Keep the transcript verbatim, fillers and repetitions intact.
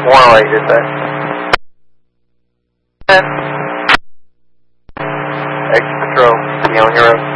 More like did that. Extra patrol, be on your own.